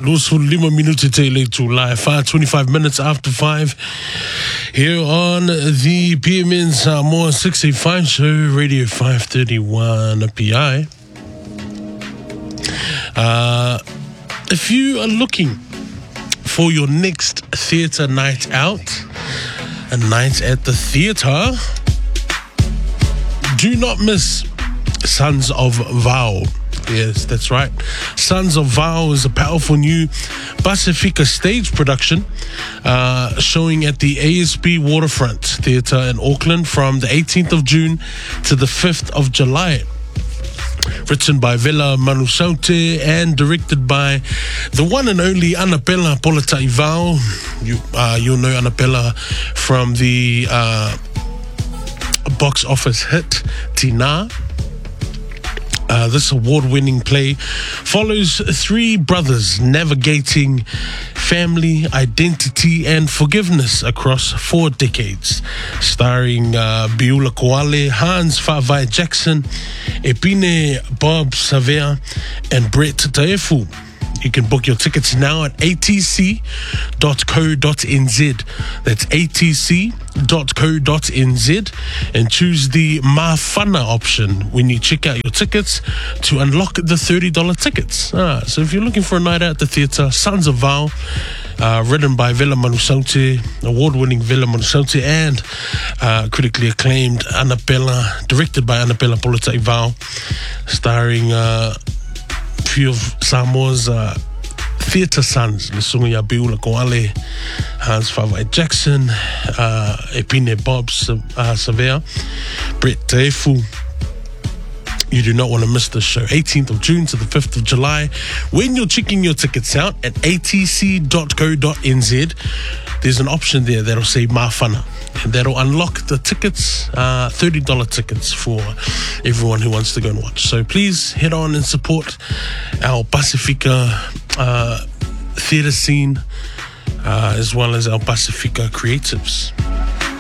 Los 5 minuten te late to live, 25 minutes after 5 here on the PMN Samoa 685 show, Radio 531 PI. If you are looking for your next theatre night out, a night at the theatre, do not miss Sons of Vow. Yes, that's right. Sons of Vow is a powerful new Pacifica stage production showing at the ASP Waterfront Theatre in Auckland from the 18th of June to the 5th of July. Written by Vela Manusaute and directed by the one and only Anapela Polataivao. You'll know Anapela from the box office hit Tina. This award-winning play follows three brothers navigating family, identity, and forgiveness across 4 decades. Starring Biula Koale, Hans Fa'avai Jackson, Epine Bob Savea, and Brett Taefu. You can book your tickets now at atc.co.nz. That's atc.co.nz and choose the Mafana option when you check out your tickets to unlock the $30 tickets. So if you're looking for a night out at the theatre, Sons of Vow, written by Vela Manusaute, award-winning Vela Manusaute, and critically acclaimed Anapela, directed by Anapela Polataivao, starring few of Samoa's theatre sons, Lesunga Biula Koale, Hans Fa'avai Jackson, Epine Bob Savea, Brett Taefu. You do not want to miss this show. 18th of June to the 5th of July. When you're checking your tickets out at atc.co.nz, there's an option there that'll say Mafana, and that'll unlock the tickets, $30 tickets for everyone who wants to go and watch. So please head on and support our Pacifica theatre scene, as well as our Pacifica creatives.